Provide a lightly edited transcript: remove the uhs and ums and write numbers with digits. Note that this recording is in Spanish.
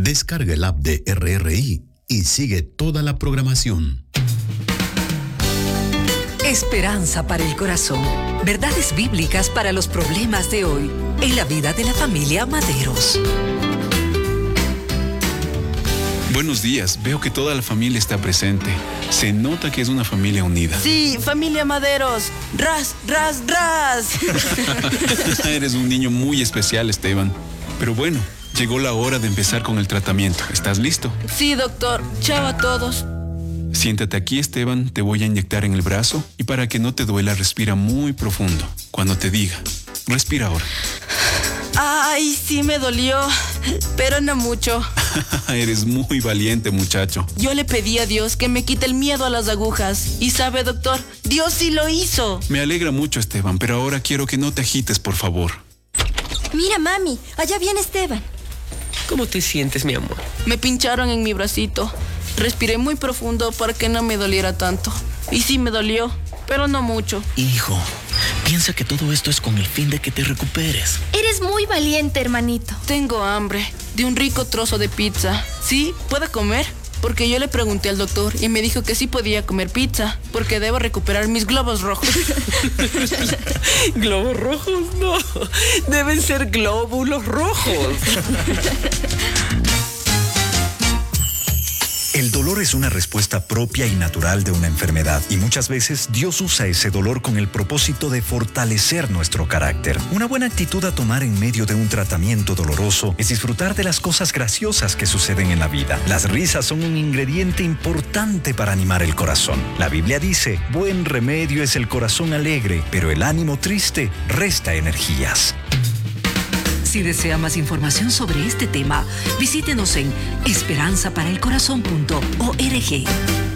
Descarga el app de RRI y sigue toda la programación. Esperanza para el corazón. Verdades bíblicas para los problemas de hoy en la vida de la familia Maderos. Buenos días, veo que toda la familia está presente. Se nota que es una familia unida. Sí, familia Maderos. ¡Ras, ras, ras! Eres un niño muy especial, Esteban. Pero bueno, llegó la hora de empezar con el tratamiento. ¿Estás listo? Sí, doctor. Chao a todos. Siéntate aquí, Esteban. Te voy a inyectar en el brazo y para que no te duela, respira muy profundo. Cuando te diga, respira ahora. Ay, sí me dolió, pero no mucho. Eres muy valiente, muchacho. Yo le pedí a Dios que me quite el miedo a las agujas. Y sabe, doctor, Dios sí lo hizo. Me alegra mucho, Esteban, pero ahora quiero que no te agites, por favor. Mira, mami, allá viene Esteban. ¿Cómo te sientes, mi amor? Me pincharon en mi bracito. Respiré muy profundo para que no me doliera tanto. Y sí me dolió, pero no mucho. Hijo, piensa que todo esto es con el fin de que te recuperes. Eres muy valiente, hermanito. Tengo hambre de un rico trozo de pizza. ¿Sí? ¿Puedo comer? Porque yo le pregunté al doctor y me dijo que sí podía comer pizza, porque debo recuperar mis globos rojos. ¿Globos rojos? No, deben ser glóbulos rojos. El dolor es una respuesta propia y natural de una enfermedad, y muchas veces Dios usa ese dolor con el propósito de fortalecer nuestro carácter. Una buena actitud a tomar en medio de un tratamiento doloroso es disfrutar de las cosas graciosas que suceden en la vida. Las risas son un ingrediente importante para animar el corazón. La Biblia dice, buen remedio es el corazón alegre, pero el ánimo triste resta energías. Si desea más información sobre este tema, visítenos en esperanzaparaelcorazon.org.